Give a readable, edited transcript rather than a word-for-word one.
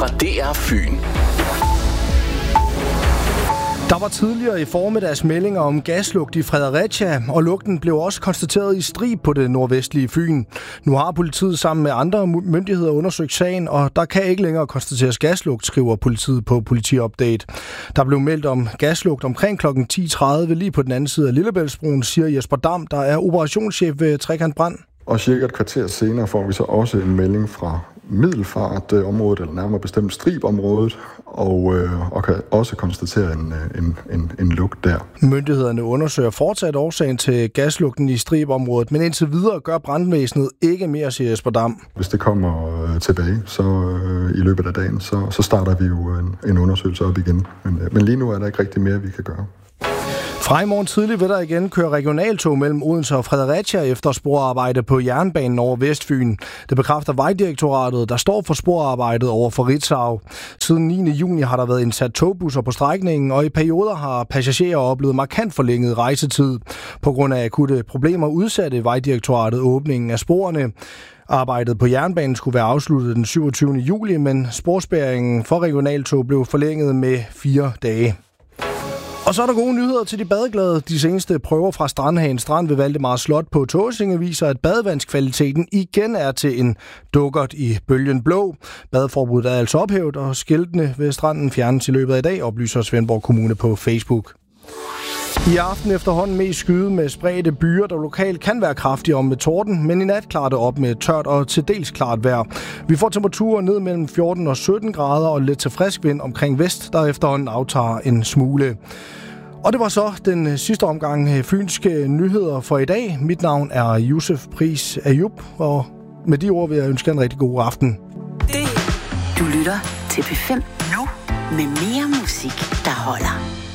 fra DR Fyn. Der var tidligere i formiddags meldinger om gaslugt i Fredericia, og lugten blev også konstateret i Strib på det nordvestlige Fyn. Nu har politiet sammen med andre myndigheder undersøgt sagen, og der kan ikke længere konstateres gaslugt, skriver politiet på Politiupdate. Der blev meldt om gaslugt omkring kl. 10.30 lige på den anden side af Lillebæltsbroen, siger Jesper Dam, der er operationschef ved Trekant Brand. Og cirka et kvarter senere får vi så også en melding fra Middelfart-området, eller nærmere bestemt Strib-området, og kan også konstatere en lugt der. Myndighederne undersøger fortsat årsagen til gaslugten i Strib-området, men indtil videre gør brandvæsenet ikke mere, siger Jesper Dam. Hvis det kommer tilbage så i løbet af dagen, så starter vi jo en undersøgelse op igen. Men lige nu er der ikke rigtig mere, vi kan gøre. Fra i morgen tidlig vil der igen køre regionaltog mellem Odense og Fredericia efter sporarbejde på jernbanen over Vestfyn. Det bekræfter Vejdirektoratet, der står for sporarbejdet over for Ritzau. Siden 9. juni har der været indsat togbusser på strækningen, og i perioder har passagerer oplevet markant forlænget rejsetid. På grund af akutte problemer udsatte Vejdirektoratet åbningen af sporene. Arbejdet på jernbanen skulle være afsluttet den 27. juli, men sporspærringen for regionaltog blev forlænget med 4 dage. Og så er der gode nyheder til de badeglade. De seneste prøver fra Strandhagen Strand ved Valdemar Slot på Tåsinge viser, at badevandskvaliteten igen er til en dukkert i bølgen blå. Badeforbuddet er altså ophævet, og skiltene ved stranden fjernes i løbet af i dag, oplyser Svendborg Kommune på Facebook. I aften efterhånden mest skyde med spredte byer, der lokalt kan være kraftige om med torden, men i nat klarer det op med tørt og til dels klart vejr. Vi får temperaturer ned mellem 14 og 17 grader og lidt til frisk vind omkring vest, der efterhånden aftager en smule. Og det var så den sidste omgang fynske nyheder for i dag. Mit navn er Josef Pris Ayub, og med de ord vil jeg ønske en rigtig god aften. Du lytter til P5 nu med mere musik, der holder.